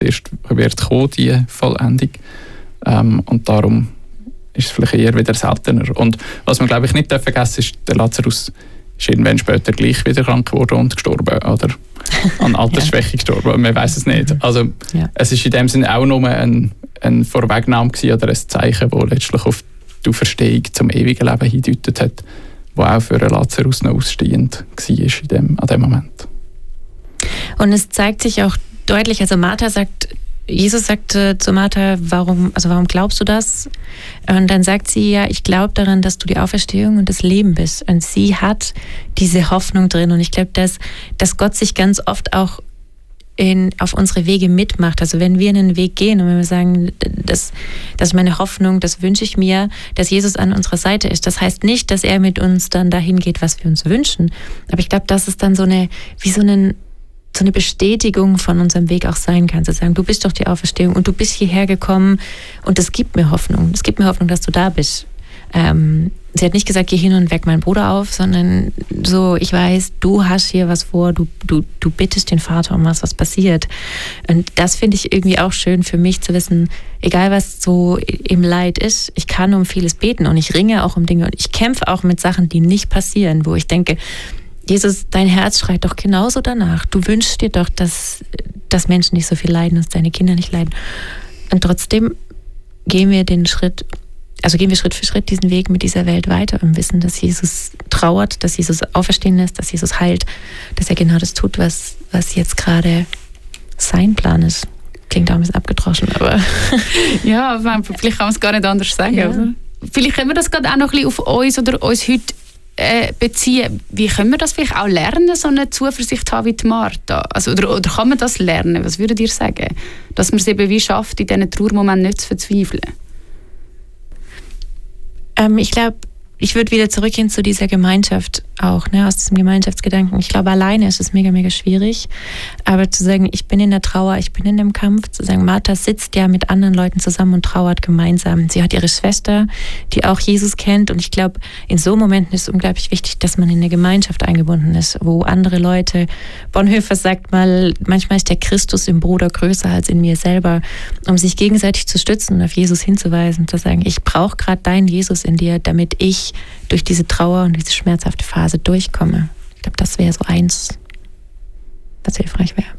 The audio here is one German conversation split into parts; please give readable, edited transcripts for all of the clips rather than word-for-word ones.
erst wird kommen, die Vollendung. Und darum ist es vielleicht eher wieder seltener. Und was man, glaube ich, nicht vergessen darf, ist, der Lazarus ist irgendwann später gleich wieder krank geworden und gestorben. Oder an Altersschwäche gestorben. Man weiß es nicht. Also, es ist in dem Sinne auch nur ein Vorwegnahme gewesen, oder ein Zeichen, das letztlich auf die Auferstehung zum ewigen Leben hindeutet hat, das auch für Lazarus noch ausstehend war an dem Moment. Und es zeigt sich auch deutlich, also Jesus sagte zu Martha, warum glaubst du das? Und dann sagt sie, ja, ich glaube daran, dass du die Auferstehung und das Leben bist. Und sie hat diese Hoffnung drin. Und ich glaube, dass Gott sich ganz oft auch auf unsere Wege mitmacht. Also wenn wir einen Weg gehen und wenn wir sagen, das ist meine Hoffnung, das wünsche ich mir, dass Jesus an unserer Seite ist. Das heißt nicht, dass er mit uns dann dahin geht, was wir uns wünschen. Aber ich glaube, dass es dann so eine Bestätigung von unserem Weg auch sein kann, zu sagen, du bist doch die Auferstehung und du bist hierher gekommen und das gibt mir Hoffnung. Es gibt mir Hoffnung, dass du da bist. Sie hat nicht gesagt, geh hin und weck meinen Bruder auf, sondern so, ich weiß, du hast hier was vor, du bittest den Vater um was passiert. Und das finde ich irgendwie auch schön für mich zu wissen, egal was so im Leid ist, ich kann um vieles beten und ich ringe auch um Dinge und ich kämpfe auch mit Sachen, die nicht passieren, wo ich denke, Jesus, dein Herz schreit doch genauso danach. Du wünschst dir doch, dass Menschen nicht so viel leiden, dass deine Kinder nicht leiden. Und trotzdem gehen wir Schritt für Schritt diesen Weg mit dieser Welt weiter und wissen, dass Jesus trauert, dass Jesus auferstehen lässt, dass Jesus heilt, dass er genau das tut, was jetzt gerade sein Plan ist. Klingt auch ein bisschen abgedroschen, aber... Ja, vielleicht kann man es gar nicht anders sagen. Ja. Oder? Vielleicht können wir das gerade auch noch ein bisschen auf uns oder uns heute beziehen. Wie können wir das vielleicht auch lernen, so eine Zuversicht haben wie die Martha? Also, oder kann man das lernen? Was würdet ihr sagen? Dass man es eben wie schafft, in diesen Trauermomenten nicht zu verzweifeln? Ich glaube, ich würde wieder zurückgehen zu dieser Gemeinschaft auch, aus diesem Gemeinschaftsgedanken. Ich glaube, alleine ist es mega, mega schwierig. Aber zu sagen, ich bin in der Trauer, ich bin in dem Kampf, zu sagen, Martha sitzt ja mit anderen Leuten zusammen und trauert gemeinsam. Sie hat ihre Schwester, die auch Jesus kennt. Und ich glaube, in so Momenten ist es unglaublich wichtig, dass man in eine Gemeinschaft eingebunden ist, wo andere Leute, Bonhoeffer sagt mal, manchmal ist der Christus im Bruder größer als in mir selber, um sich gegenseitig zu stützen und auf Jesus hinzuweisen, zu sagen, ich brauche gerade deinen Jesus in dir, damit ich durch diese Trauer und diese schmerzhafte Phase durchkomme. Ich glaube, das wäre so eins, was hilfreich wäre.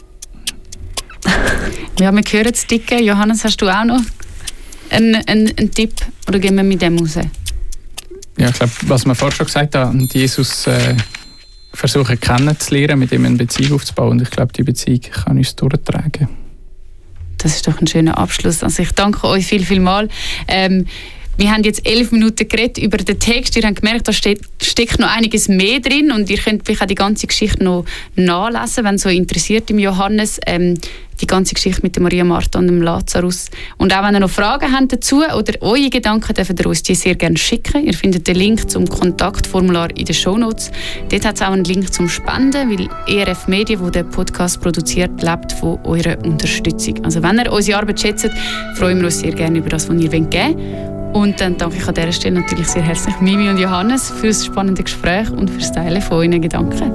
Ja, wir hören es dicke. Johannes, hast du auch noch einen Tipp oder gehen wir mit dem raus? Ja, ich glaube, was wir vorher schon gesagt haben, Jesus versuchen kennenzulernen, mit ihm eine Beziehung aufzubauen. Und ich glaube, die Beziehung kann uns durchtragen. Das ist doch ein schöner Abschluss. Also ich danke euch viel mal. Wir haben jetzt 11 Minuten geredet über den Text. Ihr habt gemerkt, da steckt noch einiges mehr drin und ihr könnt vielleicht auch die ganze Geschichte noch nachlesen, wenn es so interessiert im Johannes. Die ganze Geschichte mit der Maria, Martha und dem Lazarus. Und auch wenn ihr noch Fragen habt dazu oder eure Gedanken, dürft ihr uns die sehr gerne schicken. Ihr findet den Link zum Kontaktformular in den Shownotes. Dort hat es auch einen Link zum Spenden, weil ERF Medien, wo der Podcast produziert, lebt von eurer Unterstützung. Also wenn ihr unsere Arbeit schätzt, freuen wir uns sehr gerne über das, was ihr geben wollt. Und dann danke ich an dieser Stelle natürlich sehr herzlich Mimi und Johannes für das spannende Gespräch und für das Teilen von euren Gedanken.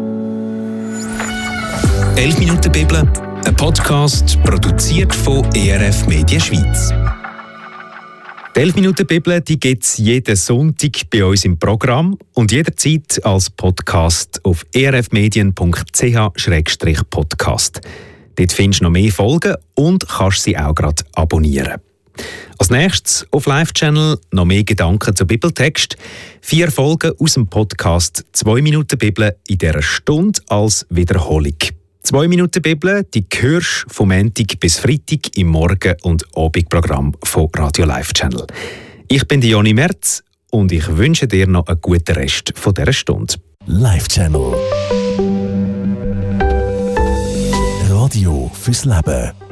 11 Minuten Bibel, ein Podcast produziert von ERF Medien Schweiz. Die 11 Minuten Bibel gibt es jeden Sonntag bei uns im Programm und jederzeit als Podcast auf erfmedien.ch/podcast. Dort findest du noch mehr Folgen und kannst sie auch gerade abonnieren. Als nächstes auf Live-Channel noch mehr Gedanken zum Bibeltext. 4 Folgen aus dem Podcast 2 Minuten Bibel in dieser Stunde als Wiederholung. 2 Minuten Bibel, die hörst du vom Montag bis Freitag im Morgen- und Abendprogramm von Radio Live-Channel. Ich bin Joni Merz und ich wünsche dir noch einen guten Rest von dieser Stunde. Live-Channel. Radio fürs Leben.